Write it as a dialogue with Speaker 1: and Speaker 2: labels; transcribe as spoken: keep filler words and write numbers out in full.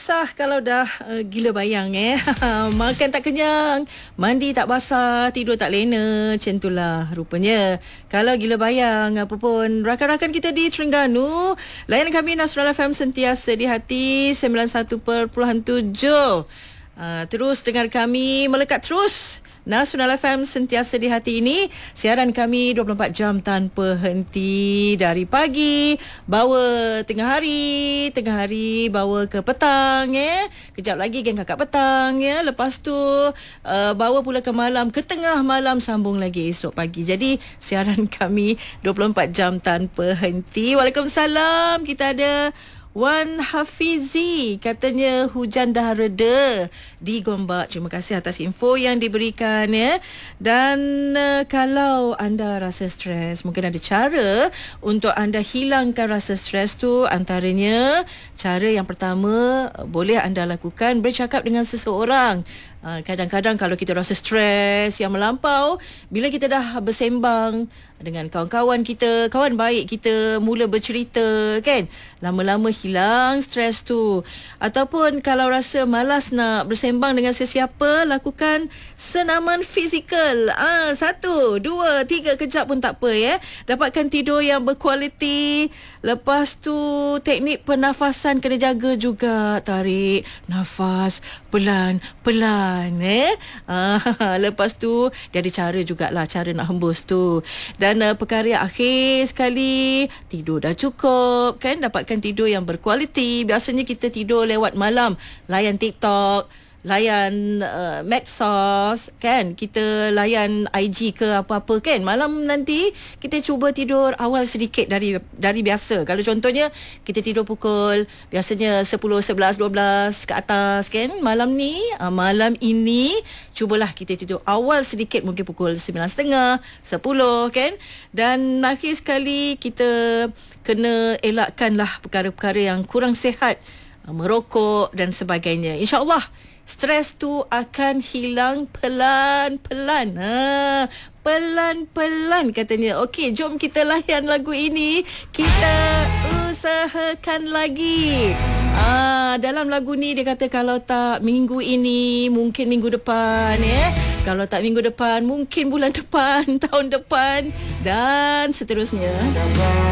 Speaker 1: susah kalau dah uh, gila bayang eh. Makan tak kenyang, mandi tak basah, tidur tak lena, macam itulah rupanya. Kalau gila bayang apa pun, rakan-rakan kita di Terengganu, layanan kami Nasional F M sentiasa di hati sembilan puluh satu perpuluhan tujuh. Uh, terus dengar kami melekat terus. Nasional F M sentiasa di hati ini. Siaran kami dua puluh empat jam tanpa henti. Dari pagi bawa tengah hari, tengah hari bawa ke petang ya. Kejap lagi geng kakak petang ya. Lepas tu uh, bawa pula ke malam, ke tengah malam sambung lagi esok pagi. Jadi siaran kami dua puluh empat jam tanpa henti. Waalaikumsalam. Kita ada Wan Hafizi, katanya hujan dah reda di Gombak. Terima kasih atas info yang diberikan ya. Dan uh, kalau anda rasa stres, mungkin ada cara untuk anda hilangkan rasa stres tu. Antaranya, cara yang pertama boleh anda lakukan bercakap dengan seseorang. Uh, kadang-kadang kalau kita rasa stres yang melampau, bila kita dah bersembang dengan kawan-kawan kita, kawan baik kita, mula bercerita kan, lama-lama hilang stres tu. Ataupun kalau rasa malas nak bersembang dengan sesiapa, lakukan senaman fizikal. Ah, satu, dua, tiga kejap pun tak apa ya. Dapatkan tidur yang berkualiti. Lepas tu teknik pernafasan kena jaga juga. Tarik nafas pelan-pelan eh. Ah, lepas tu dia ada cara jugalah, cara nak hembus tu. Dan uh, perkara yang akhir sekali, tidur dah cukup kan, dapatkan tidur yang berkualiti. Biasanya kita tidur lewat malam, layan TikTok, layan uh, medsos kan, kita layan I G ke apa-apa kan. Malam nanti kita cuba tidur awal sedikit dari dari biasa. Kalau contohnya kita tidur pukul biasanya sepuluh, sebelas, dua belas ke atas kan, malam ni uh, malam ini cubalah kita tidur awal sedikit, mungkin pukul sembilan tiga puluh, sepuluh kan. Dan akhir sekali kita kena elakkanlah perkara-perkara yang kurang sihat, uh, merokok dan sebagainya. InsyaAllah stres tu akan hilang pelan-pelan. Ha, pelan-pelan katanya. Okey, jom kita layan lagu ini. Kita usahakan lagi. Ah, dalam lagu ni dia kata kalau tak minggu ini, mungkin minggu depan ya. Kalau tak minggu depan, mungkin bulan depan, tahun depan dan seterusnya.